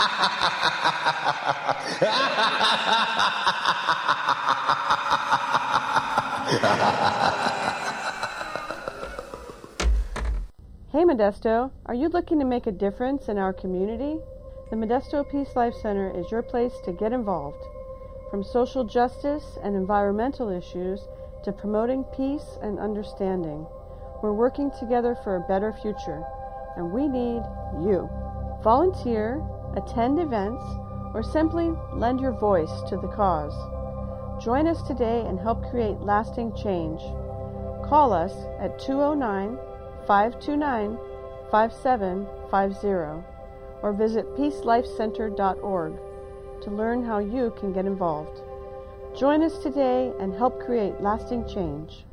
Hey Modesto, are you looking to make a difference in our community? The Modesto Peace Life Center is your place to get involved. From social justice and environmental issues to promoting peace and understanding, we're working together for a better future, and we need you. Volunteer, attend events, or simply lend your voice to the cause. Join us today and help create lasting change. Call us at 209-529-5750 or visit peacelifecenter.org to learn how you can get involved. Join us today and help create lasting change.